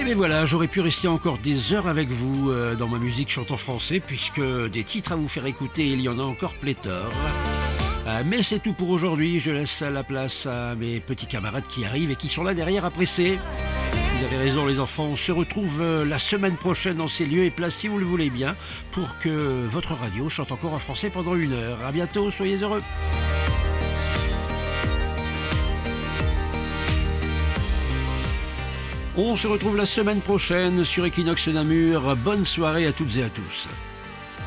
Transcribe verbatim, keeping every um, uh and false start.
Et bien voilà, j'aurais pu rester encore des heures avec vous euh, dans ma musique chante en français, puisque des titres à vous faire écouter, il y en a encore pléthore. Euh, mais c'est tout pour aujourd'hui, je laisse la place à mes petits camarades qui arrivent et qui sont là derrière à presser. Vous avez raison les enfants, on se retrouve euh, la semaine prochaine dans ces lieux et places si vous le voulez bien, pour que votre radio chante encore en français pendant une heure. À bientôt, soyez heureux. On se retrouve la semaine prochaine sur Equinox Namur. Bonne soirée à toutes et à tous.